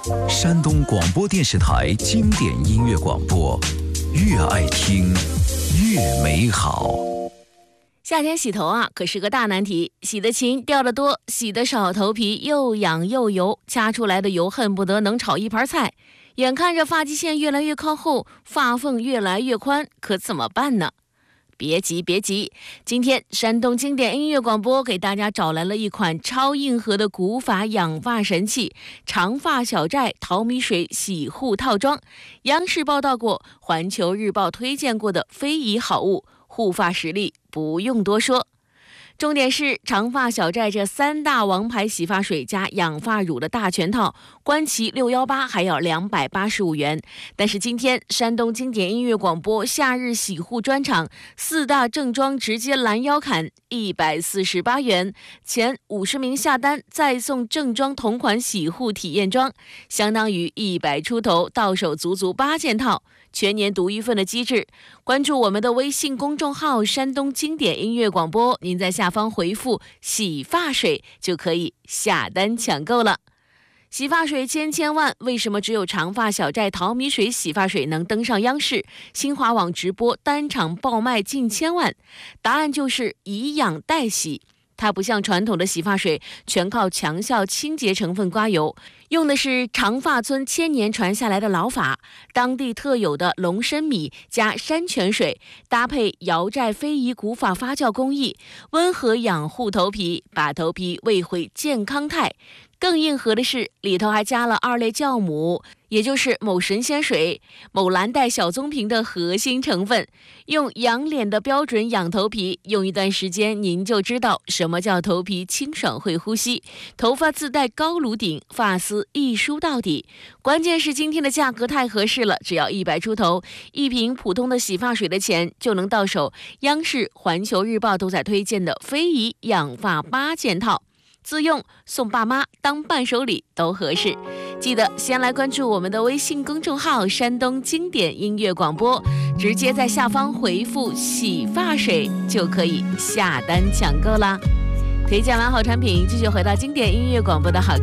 山东广播电视台经典音乐广播，越爱听越美好。 夏天洗头啊，可是个大难题，洗得勤掉得多，洗得少头皮又痒又油，掐出来的油恨不得能炒一盘菜。眼看着发际线越来越靠后，发缝越来越宽，可怎么办呢？别急，今天山东经典音乐广播给大家找来了一款超硬核的古法养发神器——长发小寨淘米水洗护套装。央视报道过，环球日报推荐过的非遗好物，护发实力不用多说。重点是长发小寨这3大王牌洗发水加养发乳的大全套，官旗618还要285元。但是今天山东经典音乐广播夏日洗护专场4大正装直接拦腰砍148元，前50名下单再送正装同款洗护体验装，相当于100出头，到手足足8件套，全年独一份的机制。关注我们的微信公众号山东经典音乐广播，您在下方回复洗发水就可以下单抢购了。洗发水千万，为什么只有长发小寨淘米水洗发水能登上央视？新华网直播单场爆卖近1000万。答案就是以养代洗。它不像传统的洗发水全靠强效清洁成分刮油，用的是长发村1000年传下来的老法，当地特有的龙参米加山泉水，搭配瑶寨非遗古法发酵工艺，温和养护头皮，把头皮喂回健康态。更硬核的是，里头还加了2类酵母，也就是某神仙水、某蓝带小棕瓶的核心成分，用养脸的标准养头皮，用一段时间您就知道什么叫头皮清爽会呼吸，头发自带高颅顶，发丝一梳到底。关键是今天的价格太合适了，只要100出头，一瓶普通的洗发水的钱就能到手。央视、环球日报都在推荐的非遗养发8件套，自用送爸妈当伴手礼都合适。记得先来关注我们的微信公众号山东经典音乐广播，直接在下方回复洗发水就可以下单抢购啦。推荐完好产品，继续回到经典音乐广播的好